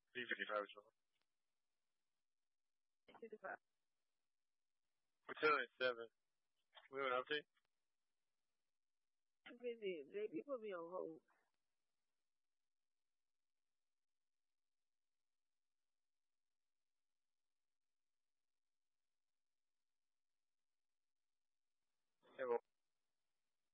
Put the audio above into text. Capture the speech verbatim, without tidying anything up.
three fifty-five is wrong. fifty-five. We're telling it seven. We have an update? I'm busy. J P put me on hold.